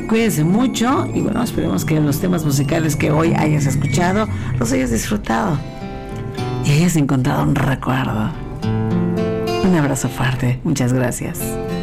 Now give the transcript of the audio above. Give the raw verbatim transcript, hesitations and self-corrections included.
Cuídense mucho y bueno, esperemos que los temas musicales que hoy hayas escuchado los hayas disfrutado y hayas encontrado un recuerdo. Un abrazo fuerte, muchas gracias.